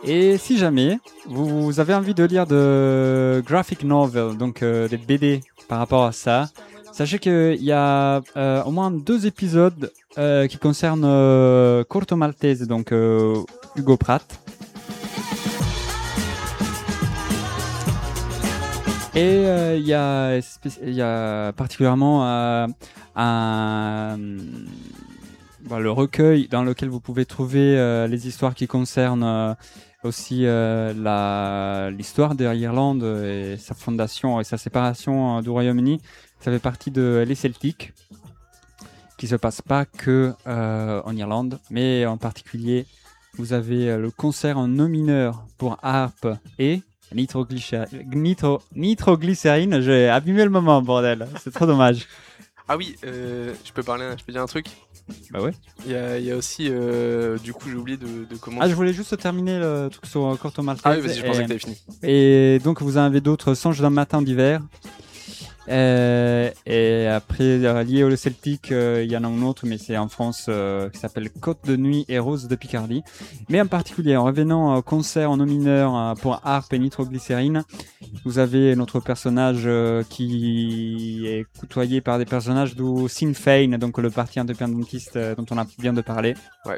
Et si jamais vous avez envie de lire de graphic novel, donc des BD par rapport à ça, sachez qu'il y a au moins 2 épisodes qui concernent Corto Maltese, donc Hugo Pratt. Et il y a particulièrement le recueil dans lequel vous pouvez trouver les histoires qui concernent aussi l'histoire de l'Irlande et sa fondation et sa séparation du Royaume-Uni. Ça fait partie de Les Celtiques, qui se passe pas que en Irlande, mais en particulier, vous avez le concert en no mineur pour harpe et nitroglycérine. J'ai abîmé le moment, bordel. C'est trop dommage. Ah oui, je peux dire un truc. Bah ouais. Il y a aussi, du coup, j'ai oublié de commencer. Ah, je voulais juste terminer le truc sur Corto Maltese. Ah oui, vas-y, je pensais que t'avais fini. Et donc, vous en avez d'autres, Songe d'un matin d'hiver. Et après, lié au Celtic, il y en a un autre, mais c'est en France, qui s'appelle Côte de nuit et Rose de Picardie. Mais en particulier, en revenant au concert en no mineur pour harpe et nitroglycérine, vous avez notre personnage qui est côtoyé par des personnages du Sinn Féin, donc le parti indépendantiste dont on a bien de parler. Ouais.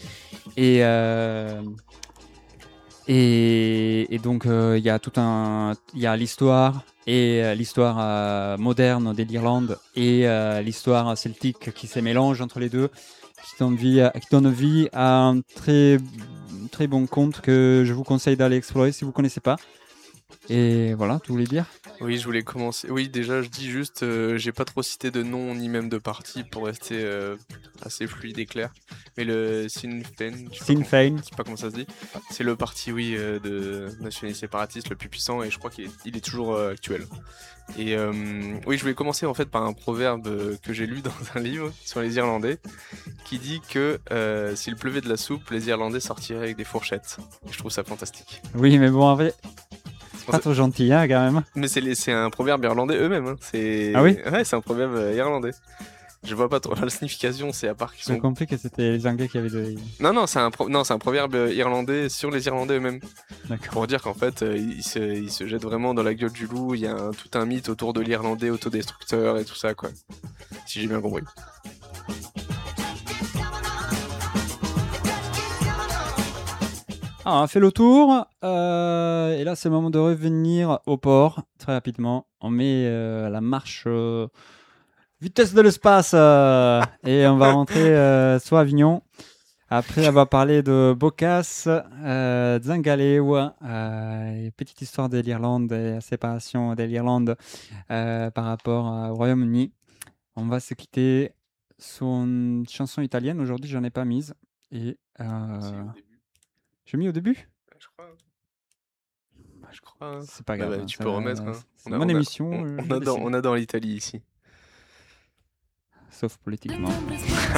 Et donc il y a l'histoire et l'histoire moderne de l'Irlande et l'histoire celtique qui se mélange entre les deux, qui donne vie à un très très bon conte que je vous conseille d'aller explorer si vous connaissez pas. Et voilà, tu voulais dire? Oui, je voulais commencer. Oui, déjà, je dis juste, j'ai pas trop cité de nom ni même de parti pour rester assez fluide et clair. Mais le Sinn Féin, je sais pas comment ça se dit. C'est le parti, oui, de nationalistes séparatistes le plus puissant et je crois qu'il est toujours actuel. Et oui, je voulais commencer en fait par un proverbe que j'ai lu dans un livre sur les Irlandais qui dit que s'il pleuvait de la soupe, les Irlandais sortiraient avec des fourchettes. Et je trouve ça fantastique. Oui, mais bon, en vrai, pas trop gentil, hein, quand même. Mais c'est un proverbe irlandais eux-mêmes. Hein. Ah oui? Ouais, c'est un proverbe irlandais. Je vois pas trop la signification, c'est à part qu'ils sont... J'ai compris que c'était les Anglais qui avaient de... Non, c'est un proverbe irlandais sur les Irlandais eux-mêmes. D'accord. Pour dire qu'en fait, ils se jettent vraiment dans la gueule du loup. Il y a tout un mythe autour de l'Irlandais autodestructeur et tout ça, quoi. Si j'ai bien compris. Ah, on a fait le tour, et là c'est le moment de revenir au port, très rapidement. On met la marche vitesse de l'espace, et on va rentrer sur Avignon. Après avoir parlé de Boccace, Zangaleu, petite histoire de l'Irlande et la séparation de l'Irlande par rapport au Royaume-Uni. On va se quitter sur une chanson italienne. Aujourd'hui, j'en ai pas mise. Et j'ai mis au début? Je crois. C'est pas grave. Tu peux remettre. Hein. C'est mon émission. On adore l'Italie ici. Sauf politiquement.